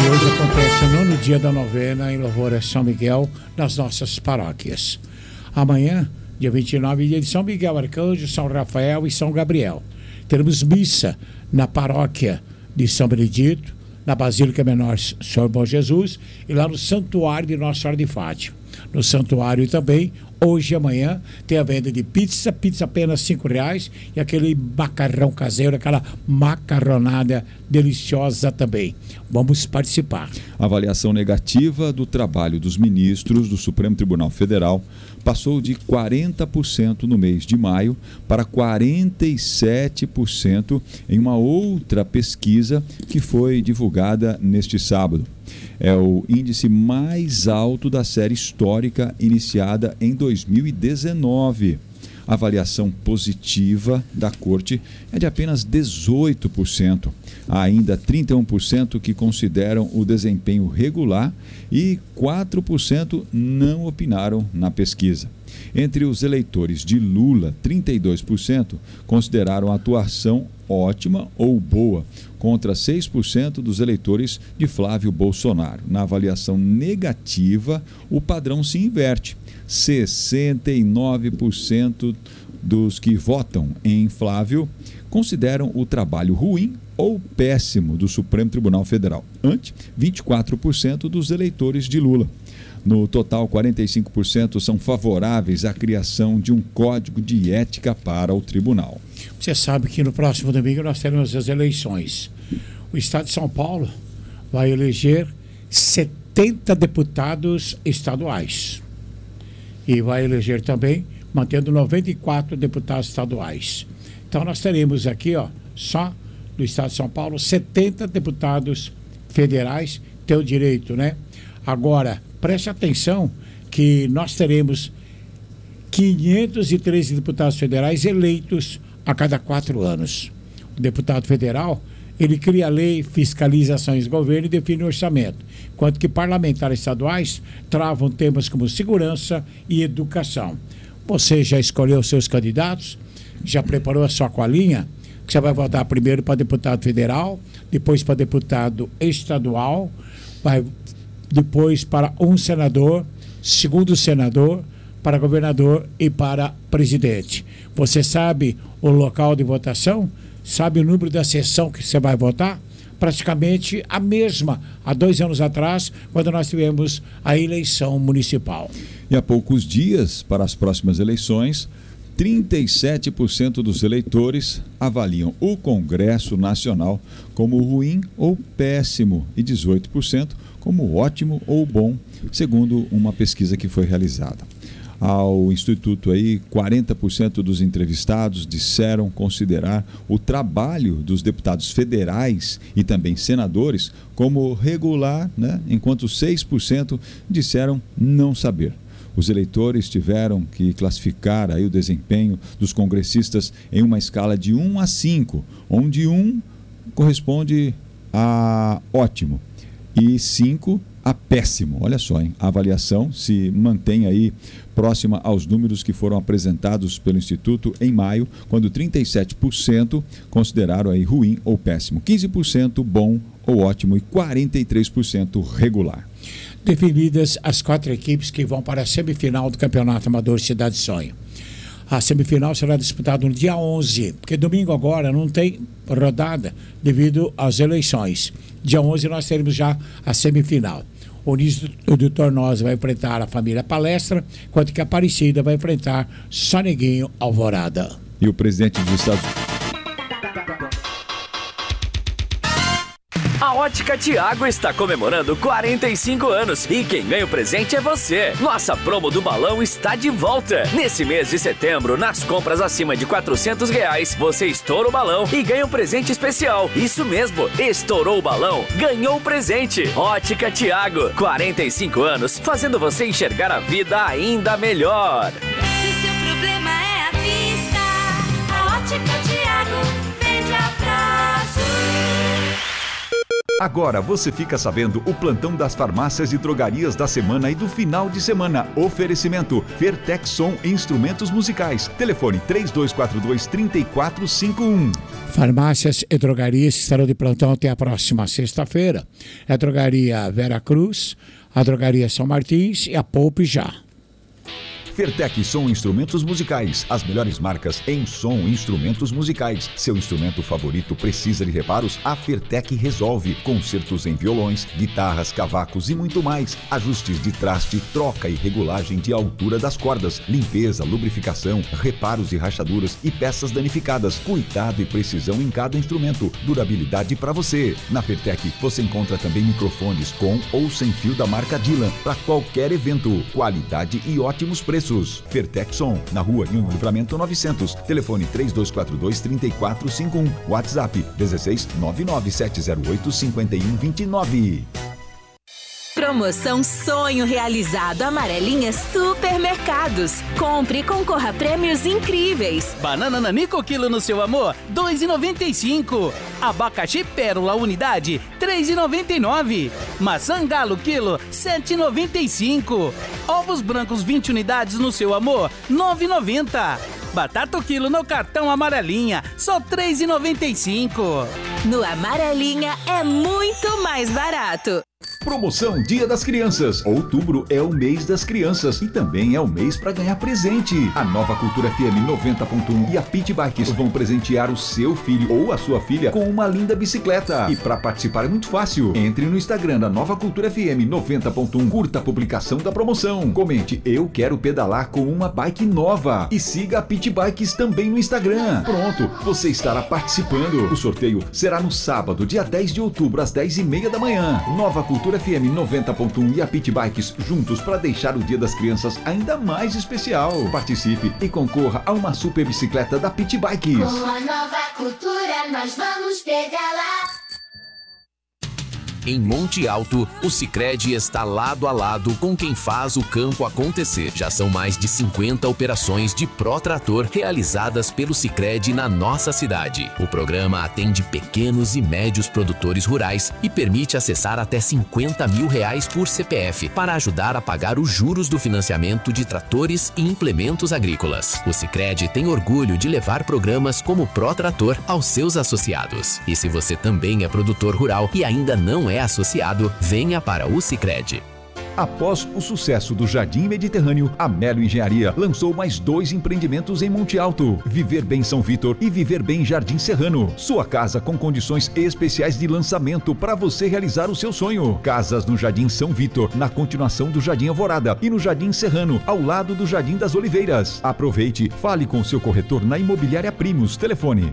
E hoje acontece o 9º dia da novena em louvor a São Miguel nas nossas paróquias. Amanhã, dia 29, dia de São Miguel Arcanjo, São Rafael e São Gabriel. Teremos missa na paróquia de São Benedito, na Basílica Menor Senhor Bom Jesus e lá no Santuário de Nossa Senhora de Fátima. No santuário também, hoje e amanhã, tem a venda de pizza apenas R$5 e aquele macarrão caseiro, aquela macarronada deliciosa também. Vamos participar. Avaliação negativa do trabalho dos ministros do Supremo Tribunal Federal passou de 40% no mês de maio para 47% em uma outra pesquisa que foi divulgada neste sábado. É o índice mais alto da série histórica iniciada em 2019. A avaliação positiva da Corte é de apenas 18%. Há ainda 31% que consideram o desempenho regular e 4% não opinaram na pesquisa. Entre os eleitores de Lula, 32% consideraram a atuação ótima ou boa, contra 6% dos eleitores de Flávio Bolsonaro. Na avaliação negativa, o padrão se inverte. 69% dos que votam em Flávio consideram o trabalho ruim ou péssimo do Supremo Tribunal Federal, ante 24% dos eleitores de Lula. No total, 45% são favoráveis à criação de um código de ética para o tribunal. Você sabe que no próximo domingo nós teremos as eleições. O Estado de São Paulo vai eleger 70 deputados estaduais. E vai eleger também, mantendo 94 deputados estaduais. Então nós teremos aqui, só do Estado de São Paulo, 70 deputados federais, tem o direito, né? Agora, preste atenção que nós teremos 513 deputados federais eleitos a cada 4 anos. O deputado federal, ele cria a lei, fiscaliza ações do governo e define o orçamento, enquanto que parlamentares estaduais travam temas como segurança e educação. Você já escolheu seus candidatos? Já preparou a sua colinha? Que você vai votar primeiro para deputado federal, depois para deputado estadual, depois para um senador, segundo senador, para governador e para presidente. Você sabe o local de votação? Sabe o número da sessão que você vai votar? Praticamente a mesma, há 2 anos atrás, quando nós tivemos a eleição municipal. E há poucos dias para as próximas eleições, 37% dos eleitores avaliam o Congresso Nacional como ruim ou péssimo e 18% como ótimo ou bom, segundo uma pesquisa que foi realizada. Ao Instituto, 40% dos entrevistados disseram considerar o trabalho dos deputados federais e também senadores como regular, enquanto 6% disseram não saber. Os eleitores tiveram que classificar o desempenho dos congressistas em uma escala de 1 a 5, onde 1 corresponde a ótimo e 5 a péssimo. Olha só, a avaliação se mantém próxima aos números que foram apresentados pelo Instituto em maio, quando 37% consideraram ruim ou péssimo, 15% bom ou ótimo e 43% regular. Definidas as 4 equipes que vão para a semifinal do Campeonato Amador Cidade Sonho. A semifinal será disputada no dia 11, porque domingo agora não tem rodada devido às eleições. Dia 11 nós teremos já a semifinal. O Nício do Tornosa vai enfrentar a família Palestra, enquanto que a Aparecida vai enfrentar Soneguinho Alvorada. E o presidente dos Estados Unidos. A Ótica Tiago está comemorando 45 anos e quem ganha o presente é você. Nossa promo do balão está de volta. Nesse mês de setembro, nas compras acima de R$400, você estoura o balão e ganha um presente especial. Isso mesmo, estourou o balão, ganhou o presente. Ótica Tiago, 45 anos, fazendo você enxergar a vida ainda melhor. Se seu problema é a vista, a Ótica Tiago vende a prazo. Agora você fica sabendo o plantão das farmácias e drogarias da semana e do final de semana. Oferecimento Fertexson Instrumentos Musicais. Telefone 3242-3451. Farmácias e drogarias estarão de plantão até a próxima sexta-feira. É a drogaria Vera Cruz, a drogaria São Martins e a Poupe Já. Fertec Som Instrumentos Musicais. As melhores marcas em som e instrumentos musicais. Seu instrumento favorito precisa de reparos? A Fertec resolve. Concertos em violões, guitarras, cavacos e muito mais. Ajustes de traste, troca e regulagem de altura das cordas. Limpeza, lubrificação, reparos de rachaduras e peças danificadas. Cuidado e precisão em cada instrumento. Durabilidade para você. Na Fertec você encontra também microfones com ou sem fio da marca Dylan para qualquer evento. Qualidade e ótimos preços. Fertexson, na rua Rio Livramento 900. Telefone 3242-3451. WhatsApp 16-99708-5129. Promoção Sonho Realizado Amarelinha Supermercados. Compre e concorra a prêmios incríveis. Banana Nanico quilo no seu amor, R$ 2,95. Abacaxi Pérola unidade, R$ 3,99. Maçã Galo quilo, R$ 7,95. Ovos brancos 20 unidades no seu amor, R$ 9,90. Batata quilo no cartão Amarelinha, só R$ 3,95. No Amarelinha é muito mais barato. Promoção Dia das Crianças. Outubro é o mês das crianças e também é o mês para ganhar presente. A Nova Cultura FM 90.1 e a Pit Bikes vão presentear o seu filho ou a sua filha com uma linda bicicleta. E para participar é muito fácil. Entre no Instagram da Nova Cultura FM 90.1, curta a publicação da promoção. Comente: eu quero pedalar com uma bike nova. E siga a Pit Bikes também no Instagram. Pronto, você estará participando. O sorteio será no sábado, dia 10 de outubro, às 10h30 da manhã. Nova Cultura FM 90.1 e a Pit Bikes juntos para deixar o Dia das Crianças ainda mais especial. Participe e concorra a uma super bicicleta da Pit Bikes. Com a Nova Cultura nós vamos pedalar. Em Monte Alto, o Sicredi está lado a lado com quem faz o campo acontecer. Já são mais de 50 operações de Protrator realizadas pelo Sicredi na nossa cidade. O programa atende pequenos e médios produtores rurais e permite acessar até R$50 mil por CPF para ajudar a pagar os juros do financiamento de tratores e implementos agrícolas. O Sicredi tem orgulho de levar programas como Protrator aos seus associados. E se você também é produtor rural e ainda não é associado, venha para o Sicredi. Após o sucesso do Jardim Mediterrâneo, a Melo Engenharia lançou mais 2 empreendimentos em Monte Alto: Viver Bem São Vitor e Viver Bem Jardim Serrano. Sua casa com condições especiais de lançamento para você realizar o seu sonho. Casas no Jardim São Vitor, na continuação do Jardim Alvorada, e no Jardim Serrano, ao lado do Jardim das Oliveiras. Aproveite, fale com seu corretor na Imobiliária Primos. Telefone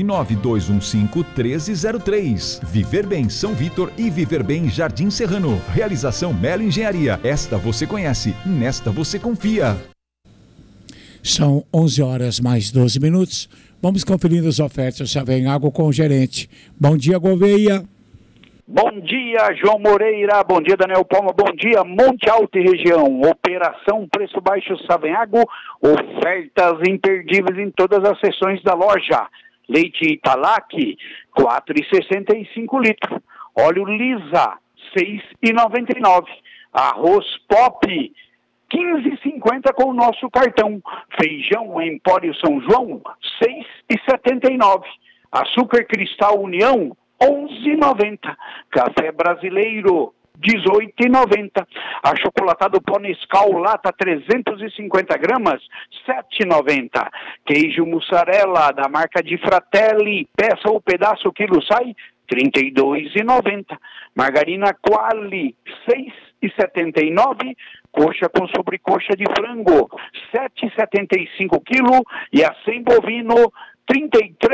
99215-1303. Viver Bem São Vitor e Viver Bem Jardim Serrano. Realização Melo Engenharia. Esta você conhece, nesta você confia. São 11h mais 12. Vamos conferindo as ofertas Savenhago com o gerente. Bom dia, Gouveia. Bom dia, João Moreira. Bom dia, Daniel Palma. Bom dia, Monte Alto e região. Operação Preço Baixo Savenhago. Ofertas imperdíveis em todas as seções da loja. Leite Italac, R$ 4,65 litros. Óleo Lisa, R$ 6,99. Arroz Pop, R$ 15,50 com o nosso cartão. Feijão Empório São João, R$ 6,79. Açúcar Cristal União, R$ 11,90. Café Brasileiro, R$ 18,90. Achocolatado Pó Nescau Lata 350 gramas, R$ 7,90. Queijo mussarela da marca de Fratelli, peça ou pedaço quilo sai, R$ 32,90. Margarina Quali, R$ 6,79. Coxa com sobrecoxa de frango, R$ 7,75 quilo. E a sem bovino, R$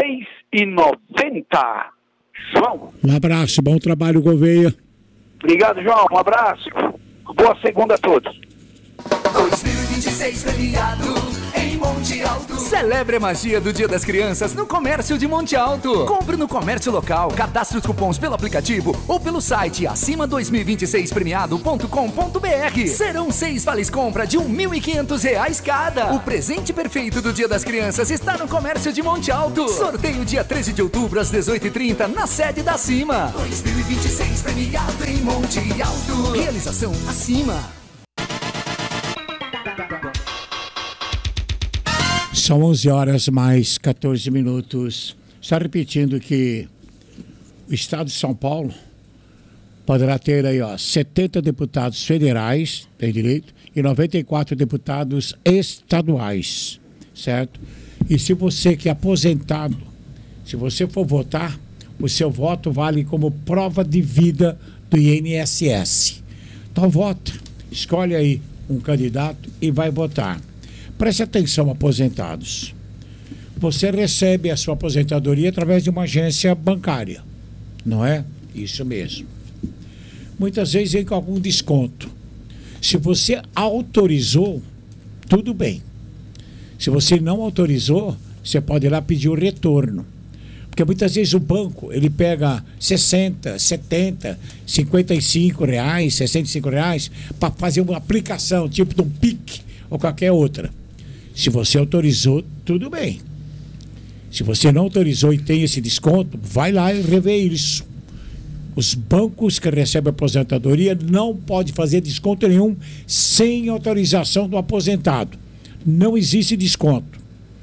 33,90. João. Um abraço, bom trabalho, Gouveia. Obrigado, João. Um abraço. Boa segunda a todos. 2026 premiado em Monte Alto. Celebre a magia do Dia das Crianças no Comércio de Monte Alto. Compre no comércio local, cadastre os cupons pelo aplicativo ou pelo site acima2026premiado.com.br. Serão 6 vales compra de R$1.500 cada. O presente perfeito do Dia das Crianças está no Comércio de Monte Alto. Sorteio dia 13 de outubro às 18h30 na sede da Acima. 2026 premiado em Monte Alto. Realização Acima. São 11 horas mais 14 minutos. Só repetindo que o Estado de São Paulo poderá ter aí, 70 deputados federais, tem direito, e 94 deputados estaduais, certo? E se você que é aposentado, se você for votar, o seu voto vale como prova de vida do INSS. Então vota, escolhe aí um candidato e vai votar. Preste atenção, aposentados. Você recebe a sua aposentadoria através de uma agência bancária, não é? Isso mesmo. Muitas vezes vem com algum desconto. Se você autorizou, tudo bem. Se você não autorizou, você pode ir lá pedir o retorno. Porque muitas vezes o banco, ele pega 60, 70, 55 reais, 65 reais para fazer uma aplicação, tipo de um PIC ou qualquer outra. Se você autorizou, tudo bem. Se você não autorizou e tem esse desconto, vai lá e revê isso. Os bancos que recebem aposentadoria não podem fazer desconto nenhum sem autorização do aposentado. Não existe desconto.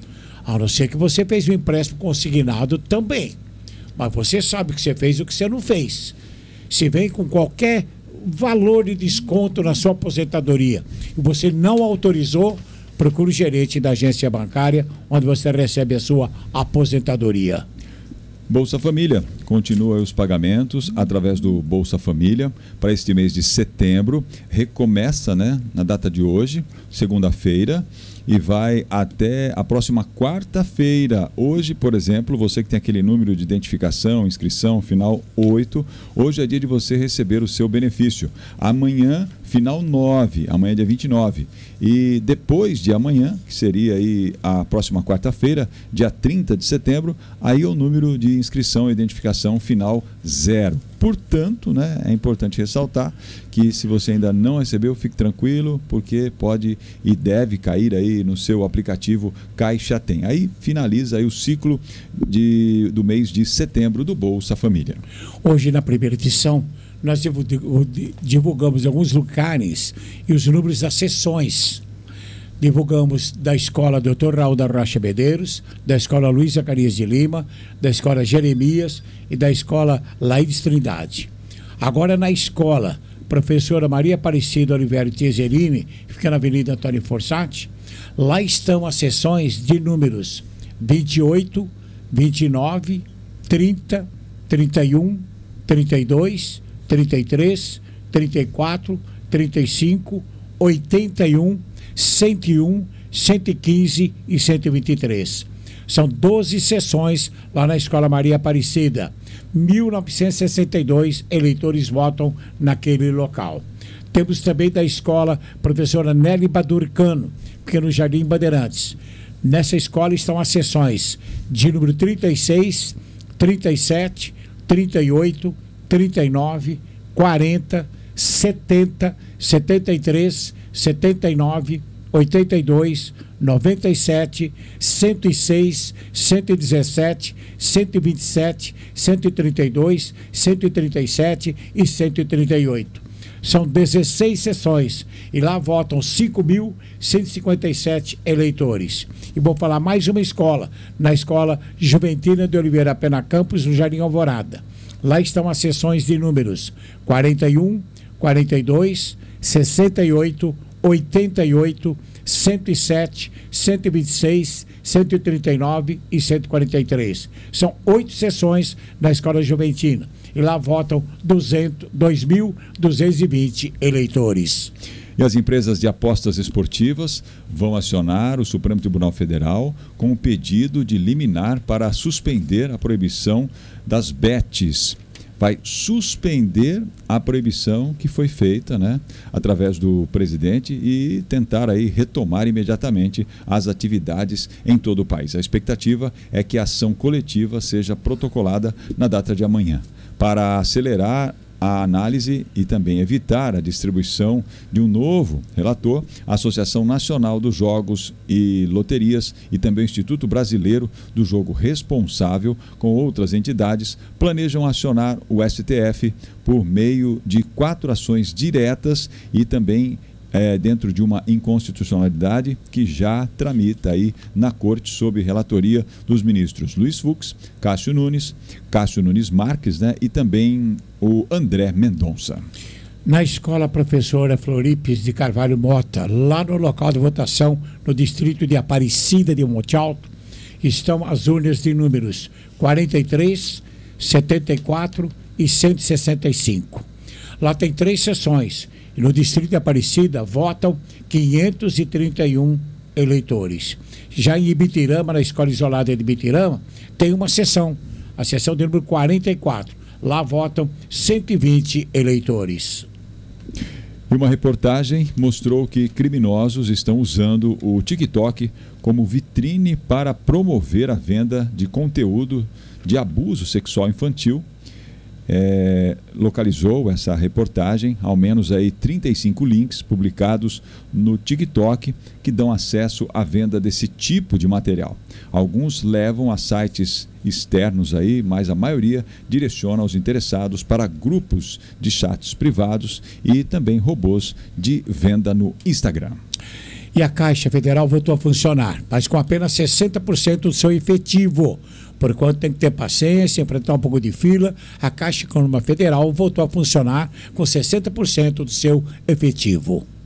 A não ser que você fez um empréstimo consignado também. Mas você sabe o que você fez e o que você não fez. Se vem com qualquer valor de desconto na sua aposentadoria e você não autorizou, procure o gerente da agência bancária onde você recebe a sua aposentadoria. Bolsa Família. Continua os pagamentos através do Bolsa Família para este mês de setembro. Recomeça, né, na data de hoje, segunda-feira, e vai até a próxima quarta-feira. Hoje, por exemplo, você que tem aquele número de identificação, inscrição, final 8, hoje é dia de você receber o seu benefício. Amanhã, final 9, amanhã é dia 29. E depois de amanhã, que seria aí a próxima quarta-feira, dia 30 de setembro, aí o número de inscrição e identificação final 0. Portanto, né, é importante ressaltar que se você ainda não recebeu, fique tranquilo, porque pode e deve cair aí no seu aplicativo Caixa Tem. Aí finaliza aí o ciclo do mês de setembro do Bolsa Família. Hoje, na primeira edição, nós divulgamos alguns lugares e os números das sessões. Divulgamos da Escola Dr. Raul da Rocha Medeiros, da Escola Luiz Zacarias de Lima, da Escola Jeremias e da Escola Laides Trindade. Agora na Escola Professora Maria Aparecida Oliveira Tieserini, que fica na Avenida Antônio Forsatti, lá estão as sessões de números 28, 29, 30, 31, 32, 33, 34, 35, 81, 101, 115 e 123. São 12 sessões lá na Escola Maria Aparecida. 1.962 eleitores votam naquele local. Temos também da Escola Professora Nelly Badurcano, que é no Jardim Bandeirantes. Nessa escola estão as sessões de número 36, 37, 38, 39, 40, 70, 73, 79, 82, 97, 106, 117, 127, 132, 137 e 138. São 16 sessões e lá votam 5.157 eleitores. E vou falar mais uma escola, na Escola Juventina de Oliveira Pena Campos, no Jardim Alvorada. Lá estão as sessões de números 41, 42, 68, 88, 107, 126, 139 e 143. São 8 sessões na Escola Juventina. E lá votam 2.220 eleitores. E as empresas de apostas esportivas vão acionar o Supremo Tribunal Federal com o pedido de liminar para suspender a proibição das bets. vai suspender a proibição que foi feita, né, através do presidente e tentar aí retomar imediatamente as atividades em todo o país. A expectativa é que a ação coletiva seja protocolada na data de amanhã, para acelerar a análise e também evitar a distribuição de um novo relator. A Associação Nacional dos Jogos e Loterias e também o Instituto Brasileiro do Jogo Responsável, com outras entidades, planejam acionar o STF por meio de 4 ações diretas e também dentro de uma inconstitucionalidade que já tramita aí na Corte sob relatoria dos ministros Luiz Fux, Cássio Nunes Marques, né, e também o André Mendonça. Na escola professora Floripes de Carvalho Mota, lá no local de votação, no distrito de Aparecida de Monte Alto, estão as urnas de números 43, 74 e 165. Lá tem 3 sessões. E no distrito de Aparecida votam 531 eleitores. Já em Ibitirama, na escola isolada de Ibitirama, tem uma sessão, a sessão de número 44. Lá votam 120 eleitores. E uma reportagem mostrou que criminosos estão usando o TikTok como vitrine para promover a venda de conteúdo de abuso sexual infantil. Localizou essa reportagem ao menos aí 35 links publicados no TikTok que dão acesso à venda desse tipo de material. Alguns levam a sites externos aí, mas a maioria direciona os interessados para grupos de chats privados e também robôs de venda no Instagram. E a Caixa Federal voltou a funcionar, mas com apenas 60% do seu efetivo. Por enquanto tem que ter paciência, enfrentar um pouco de fila. A Caixa Econômica Federal voltou a funcionar com 60% do seu efetivo.